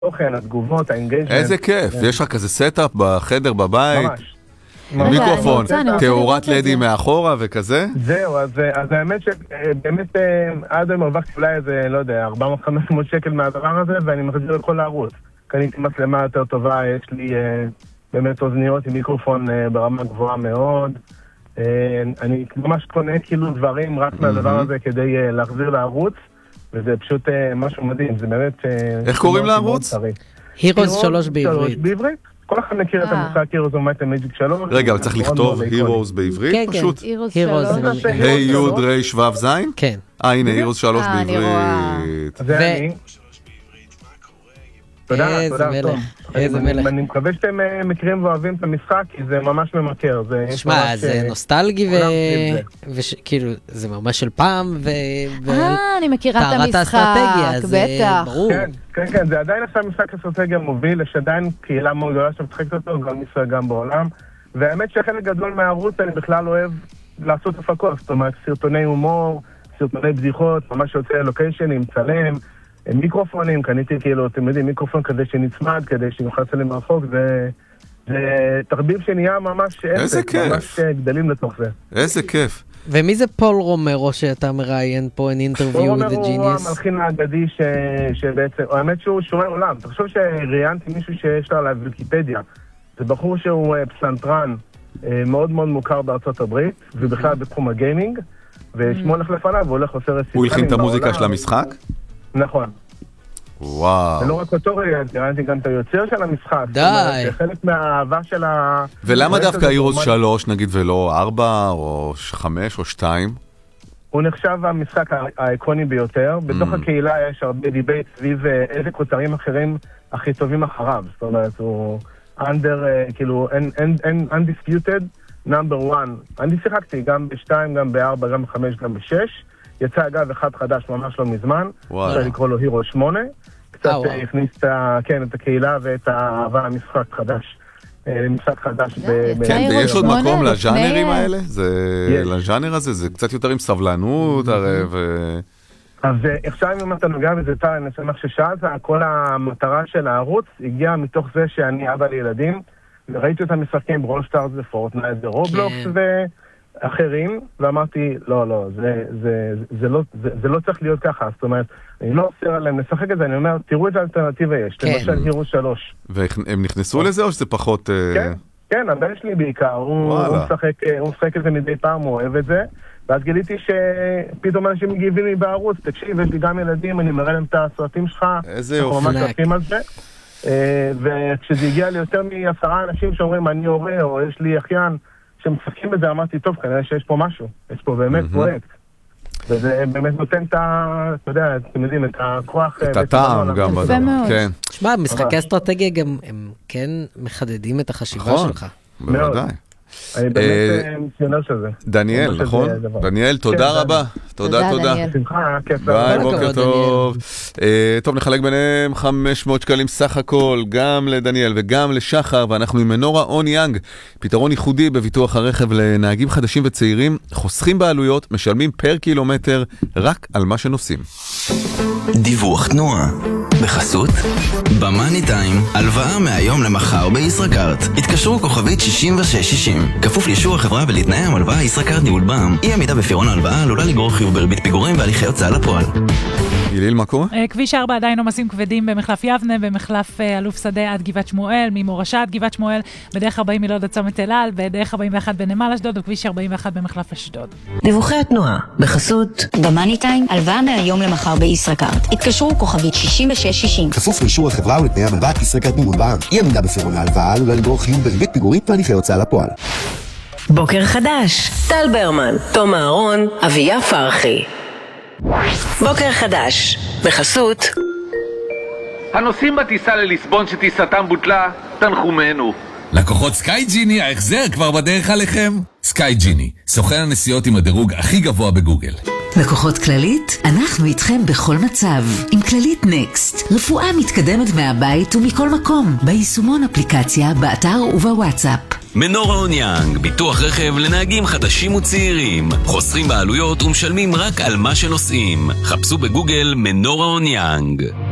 התוכן, התגובות, האנגייג'מנט. איזה כיף, יש לך כזה סטאפ בחדר, בבית. ממש. מיקרופון, תאורת לדי מאחורה וכזה? זהו, אז האמת שבאמת עד היום הרווחתי אולי איזה, לא יודע, 400-500 שקל מהדבר הזה, ואני מחזיר את כל הערוץ. קניתי מצלמה יותר טובה, יש לי באמת אוזניות עם מיקרופון ברמה גבוהה מאוד. אני ממש קונה כאילו דברים רק מהדבר הזה כדי להחזיר לערוץ, וזה פשוט משהו מדהים, זה באמת... איך קוראים לערוץ? Heroes 3 בעברית. כל אחד מכיר את המשחק Heroes of Might and Magic 3. רגע, אבל צריך לכתוב Heroes בעברית? כן, פשוט. Heroes. היי יוד רי שוו זין? כן. הנה, Heroes 3 בעברית. זה אני. תודה, איזה מלך, איזה מלך. אני מקווה שאתם מכירים ואוהבים את המשחק, כי זה ממש ממכר. שמע, זה נוסטלגי וכאילו, זה ממש של פעם אני מכירה את המשחק, בטח. כן, זה עדיין עכשיו משחק אסטרטגיה מוביל, יש עדיין קהילה מאוד גדולה שמשחקת אותו, גם ישראל גם בעולם. והאמת שחלק גדול מהערוץ אני בכלל אוהב לעשות הפקות, זאת אומרת, סרטוני הומור, סרטוני בדיחות, ממש יוצא לוקיישנים, צלם. מיקרופונים, קניתי כאילו, אתם יודעים, מיקרופון כזה שנצמד, כדי שנוכל לצלם מרחוק, זה תרביב שנהיה ממש עסק, ממש גדלים לתוך זה. איזה כיף. ומי זה פול רומרו שאתה מראיין פה in interview with the genius? פול רומרו הוא המלחין האגדי שבעצם, האמת שהוא שורר עולם, תחשוב שראיינתי מישהו שיש לו עליו ויקיפדיה, זה בחור שהוא פסנתרן מאוד מאוד מוכר בארצות הברית, ובכלל בתחום הגיימינג, ושמו הולך לפניו, והוא הולך עושה רסיפנים. הוא הלחין את המוזיקה של המשחק? נכון. וואו. ולא רק אותו ראיינתי גם את היוצר של המשחק. די. זה חלק מהאהבה של ה... ולמה דווקא Heroes 3 נגיד ולא 4 או 5 או 2? הוא נחשב המשחק האיקוני ביותר. בתוך הקהילה יש הרבה דיבייט סביב איזה כותרים אחרים הכי טובים אחריו. זאת אומרת, הוא כאילו, undisputed number 1. אני שיחקתי גם ב-2, גם ב-4, גם ב-5, גם ב-6. יצא אגב אחד חדש ממש לא מזמן, אפשר לקרוא לו הירו 8, קצת הכניס את הקהילה ואת האהבה למשחק חדש, משחק חדש. כן, ויש עוד מקום לז'אנרים האלה? לז'אנר הזה, זה קצת יותר עם סבלנות הרי אז עכשיו אם אתה נוגע בזה טל, אני שמח ששאלת, כל המטרה של הערוץ הגיעה מתוך זה שאני אבא לילדים, וראיתי אותם משחקים ברול סטארס ופורטנייט ורובלוקס אחרים, ואמרתי, לא, זה לא צריך להיות ככה, זאת אומרת, אני לא אוסר עליהם לשחק את זה, אני אומר, תראו את האלטרנטיבה יש, למשל הירו 3. והם נכנסו לזה או שזה פחות... כן, הבן שלי בעיקר, הוא משחק את זה מדי פעם, הוא אוהב את זה, ואז גיליתי שפתאום אנשים מגיבים לי בערוץ, תקשיב, יש לי גם ילדים, אני מראה להם את הסרטים שלך, איזה יופי. אנחנו ממש עושים על זה, וכשזה הגיע לי יותר מ10 אנשים שאומרים, אני הורה, או יש לי אחיין, שמשחקים בזה, אמרתי, טוב, כנראה שיש פה משהו, יש פה באמת פרויקט. וזה באמת נותן את ה... אתה יודע, אתם יודעים, את הכוח... את הטעם גם בדבר, כן. תשמע, משחקי אסטרטגיה גם, הם כן מחדדים את החשיבה שלך. בוודאי. אני באמת מיסיונר של זה. דניאל, נכון? דניאל, תודה רבה. תודה. שמחה, כיף. ביי, בוקר טוב. טוב, נחלק ביניהם 500 שקלים סך הכל, גם לדניאל וגם לשחר, ואנחנו עם מנורה און יאנג, פתרון ייחודי בביטוח הרכב לנהגים חדשים וצעירים, חוסכים בעלויות, משלמים פר קילומטר רק על מה שנוסעים. דיווח תנועה בחסות במאני טיים, הלוואה מהיום למחר בישראכרט. התקשרו כוכבית 6660, כפוף לאישור החברה ולתנאי המלוואה. ישראכרט ניהול בע"מ, אי עמידה בפירעון ההלוואה עלולה לגרור חיוב בריבית פיגורים והליכי הוצאה לפועל. גיליל, מה קורה? כביש 4 עדיין עומסים כבדים במחלף יבנה, במחלף אלוף שדה עד גבעת שמואל, ממורשה עד גבעת שמואל, בדרך 40 מלוד עד צומת אל על, בדרך 41 בנמל אשדוד, וכביש 41 במחלף אשדוד. דיווחי התנועה בחסות במאני טיים, הלוואה מהיום למחר בישראכרט. התקשרו כוכבית 6660, כפוף לאישור החברה ולתנאי המלווה. ישראכרט ניהול בע"מ, אי עמידה בפירעון ההלוואה עלולה לגרור חיוב בריבית פיגורים והליכי הוצאה לפועל. בוקר חדש, טל ברמן, תום אהרון, אביה פרחי. בוקר חדש בחסות הנוסעים בטיסה לליסבון שטיסתם בוטלה, תנחומנו. לקוחות סקאי ג'יני, ההחזר כבר בדרך עליכם. סקאי ג'יני, סוכן הנסיעות עם הדירוג הכי גבוה בגוגל. לקוחות כללית, אנחנו איתכם בכל מצב. עם כללית נקסט, רפואה מתקדמת מהבית ומכל מקום, ביישומון אפליקציה, באתר ובוואטסאפ. מנורה און יאנג, ביטוח רכב לנהגים חדשים וצעירים. חוסכים בעלויות ומשלמים רק על מה שנוסעים. חפשו בגוגל מנורה און יאנג.